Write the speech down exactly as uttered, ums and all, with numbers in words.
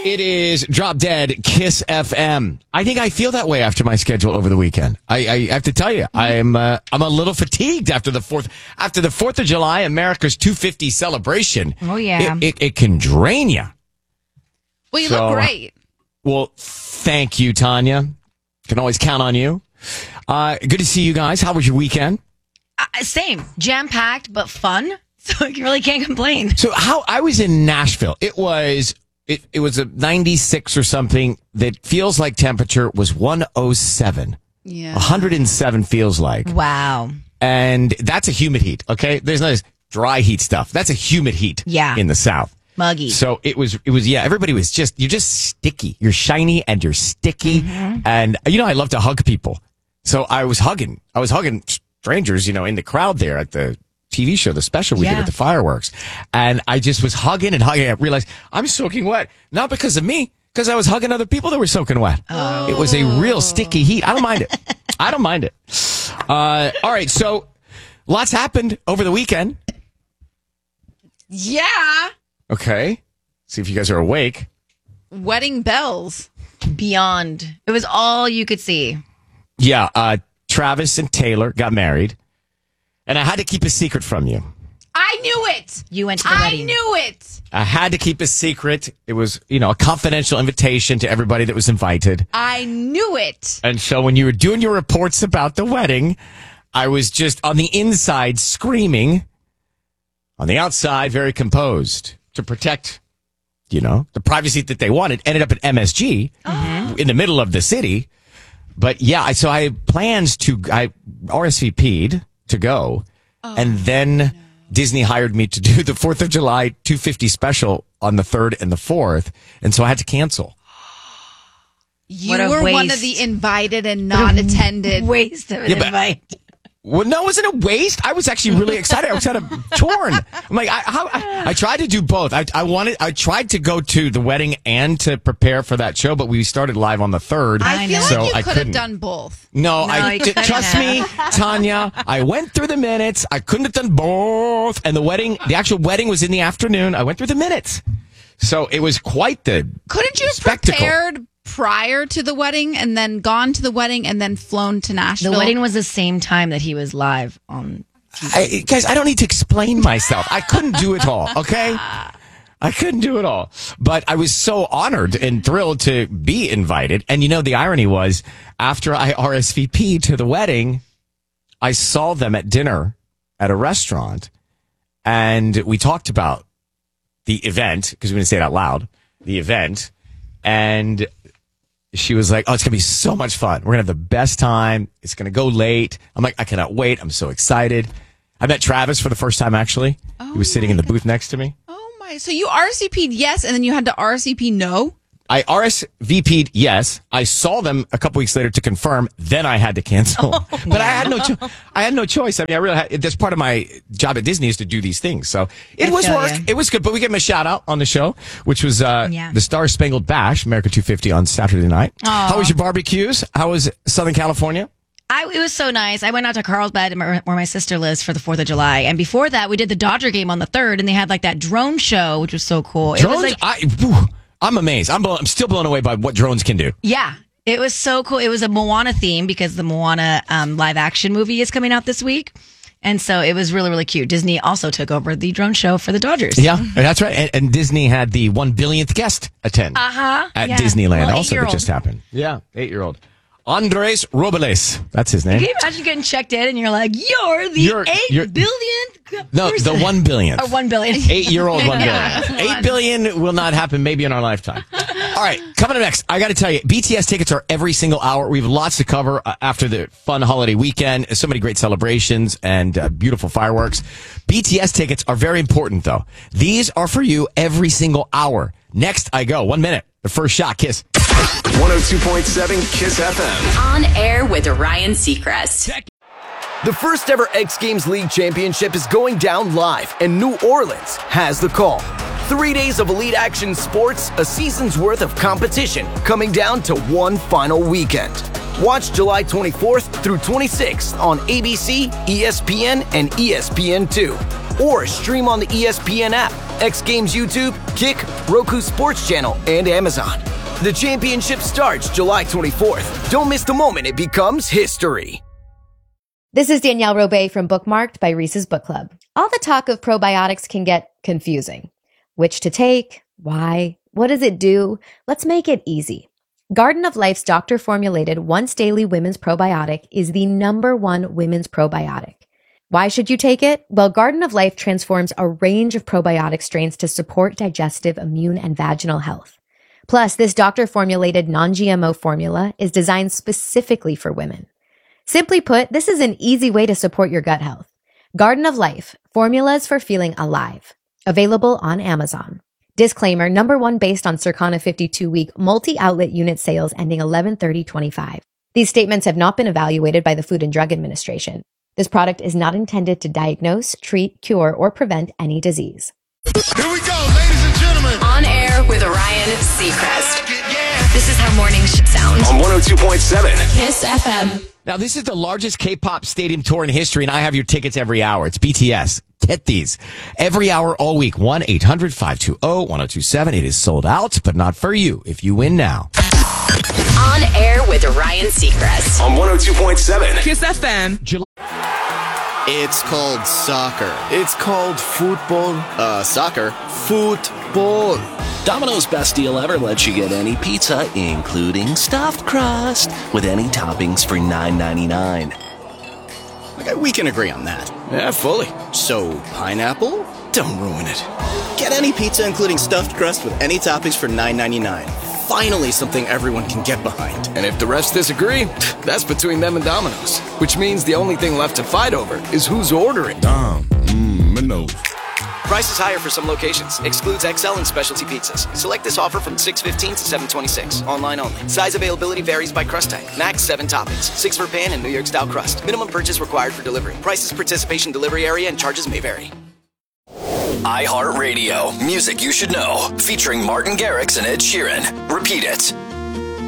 It is Drop Dead Kiss F M. I think I feel that way after my schedule over the weekend. I, I have to tell you, I'm uh, I'm a little fatigued after the fourth after the Fourth of July, America's two fifty celebration. Oh yeah, it, it, it can drain you. Well, you so, look great. Well, thank you, Tanya. Can always count on you. Uh, good to see you guys. How was your weekend? Uh, same, jam packed but fun. So you really can't complain. So how I was in Nashville. It was. It, it was a ninety-six or something that feels like temperature was one oh seven. Yeah. one hundred seven feels like. Wow. And that's a humid heat, okay? There's no dry heat stuff. That's a humid heat yeah. in the South. Muggy. So it was, it was, yeah, everybody was just, you're just sticky. You're shiny and you're sticky. Mm-hmm. And, you know, I love to hug people. So I was hugging, I was hugging strangers, you know, in the crowd there at the T V show, the special we yeah. did with the fireworks. And I just was hugging and hugging. I realized I'm soaking wet. Not because of me, because I was hugging other people that were soaking wet. Oh. It was a real sticky heat. I don't mind it. I don't mind it. Uh, all right. So lots happened over the weekend. Yeah. Okay. See if you guys are awake. Wedding bells. Beyond. It was all you could see. Yeah. Uh, Travis and Taylor got married. And I had to keep a secret from you. I knew it. You went to the I wedding. I knew it. I had to keep a secret. It was, you know, a confidential invitation to everybody that was invited. I knew it. And so when you were doing your reports about the wedding, I was just on the inside screaming, on the outside very composed to protect, you know, the privacy that they wanted. Ended up at M S G mm-hmm. in the middle of the city. But yeah, I, so I had plans to, I R S V P'd to go. Oh, and then no. Disney hired me to do the fourth of July two fifty special on the third and the fourth. And so I had to cancel. You were waste. one of the invited and not attended. Waste of an yeah, invite. Well, no, it wasn't a waste. I was actually really excited. I was kind of torn. I'm like, I, how, I, I tried to do both. I, I wanted, I tried to go to the wedding and to prepare for that show, but we started live on the third. I feel so like you I could couldn't. have done both. No, no I d- trust me, Tanya. I went through the minutes. I couldn't have done both. And the wedding, the actual wedding was in the afternoon. I went through the minutes. So it was quite the Couldn't you have spectacle. prepared prior to the wedding and then gone to the wedding and then flown to Nashville? The wedding was the same time that he was live on T V. I, guys, I don't need to explain myself. I couldn't do it all, okay? I couldn't do it all. But I was so honored and thrilled to be invited. And you know, the irony was, after I R S V P'd to the wedding, I saw them at dinner at a restaurant. And we talked about the event, because we didn't say it out loud, the event. And she was like, oh, it's going to be so much fun. We're going to have the best time. It's going to go late. I'm like, I cannot wait. I'm so excited. I met Travis for the first time, actually. Oh, he was sitting in the booth next to me. Oh, my. So you R S V P'd yes, and then you had to R S V P no? I R S V P'd yes. I saw them a couple weeks later to confirm. Then I had to cancel. Oh, but yeah. I had no cho- I had no choice. I mean, I really had, that's part of my job at Disney is to do these things. So it I was work. You. It was good. But we gave him a shout out on the show, which was uh, yeah. the Star Spangled Bash, America two fifty on Saturday night. Aww. How was your barbecues? How was Southern California? I, it was so nice. I went out to Carlsbad, where my sister lives, for the fourth of July. And before that, we did the Dodger game on the third, and they had like that drone show, which was so cool. Drones? It was like, I, whew, I'm amazed. I'm, blown, I'm still blown away by what drones can do. Yeah. It was so cool. It was a Moana theme because the Moana um, live action movie is coming out this week. And so it was really, really cute. Disney also took over the drone show for the Dodgers. Yeah, that's right. And, and Disney had the one billionth guest attend uh-huh. at yeah. Disneyland well, also. That just happened. Yeah, eight-year-old. Andres Robles. That's his name. Can you imagine getting checked in and you're like, you're the you're, eight you're, billionth No, person. the one billionth. Or one billion. Eight-year-old one billion. Eight billion will not happen maybe in our lifetime. All right, coming up next, I got to tell you, B T S tickets are every single hour. We have lots to cover uh, after the fun holiday weekend. So many great celebrations and uh, beautiful fireworks. B T S tickets are very important, though. These are for you every single hour. Next, I go. One minute. The first shot. Kiss. one oh two point seven Kiss F M. On air with Ryan Seacrest. The first ever X Games League Championship is going down live, and New Orleans has the call. Three days of elite action sports, a season's worth of competition, coming down to one final weekend. Watch July twenty-fourth through twenty-sixth on A B C, E S P N, and E S P N two. Or stream on the E S P N app. X Games YouTube, Kick, Roku Sports Channel, and Amazon. The championship starts July twenty-fourth. Don't miss the moment it becomes history. This is Danielle Robay from Bookmarked by Reese's Book Club. All the talk of probiotics can get confusing. Which to take? Why? What does it do? Let's make it easy. Garden of Life's doctor-formulated once-daily women's probiotic is the number one women's probiotic. Why should you take it? Well, Garden of Life transforms a range of probiotic strains to support digestive, immune, and vaginal health. Plus, this doctor-formulated non-G M O formula is designed specifically for women. Simply put, this is an easy way to support your gut health. Garden of Life, formulas for feeling alive. Available on Amazon. Disclaimer, number one based on Circana fifty-two week multi-outlet unit sales ending eleven thirty twenty-five. These statements have not been evaluated by the Food and Drug Administration. This product is not intended to diagnose, treat, cure, or prevent any disease. Here we go, ladies and gentlemen. On air with Ryan Seacrest. This is how mornings should sound. On one oh two point seven. Kiss F M. Now, this is the largest K-pop stadium tour in history, and I have your tickets every hour. It's B T S. Get these. Every hour all week. one eight hundred five two zero one zero two seven. It is sold out, but not for you if you win now. On air with Ryan Seacrest. On one oh two point seven. Kiss F M. July- It's called soccer. It's called football. Uh, soccer. Football. Domino's best deal ever lets you get any pizza, including stuffed crust, with any toppings for nine ninety-nine. Okay, we can agree on that. Yeah, fully. So, pineapple? Don't ruin it. Get any pizza, including stuffed crust, with any toppings for nine ninety-nine. Finally, something everyone can get behind. And if the refs disagree, that's between them and Domino's. Which means the only thing left to fight over is who's ordering. Dom, mmm, no. Price is higher for some locations. Excludes X L and specialty pizzas. Select this offer from six fifteen to seven twenty-six. Online only. Size availability varies by crust type. Max seven toppings. Six for pan and New York style crust. Minimum purchase required for delivery. Prices, participation, delivery area, and charges may vary. iHeartRadio. Music you should know. Featuring Martin Garrix and Ed Sheeran. Repeat it.